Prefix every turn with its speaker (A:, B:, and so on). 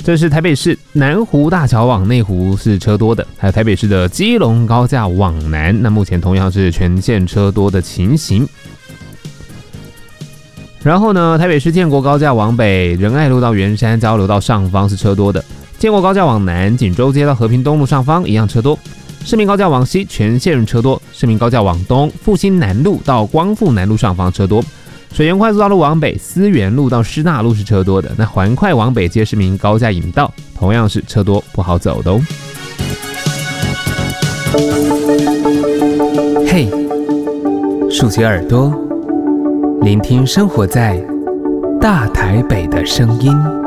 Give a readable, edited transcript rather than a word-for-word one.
A: 这是台北市南湖大桥往内湖是车多的，还有台北市的基隆高架往南，那目前同样是全线车多的情形。然后呢，台北市建国高架往北，仁爱路到圆山交流道上方是车多的；建国高架往南，锦州街到和平东路上方一样车多；市民高架往西全线车多；市民高架往东，复兴南路到光复南路上方车多；水源快速道路往北，思源路到师大路是车多的。那环快往北接市民高架引道，同样是车多不好走的哦。
B: 嘿，竖起耳朵，聆听生活在大台北的声音。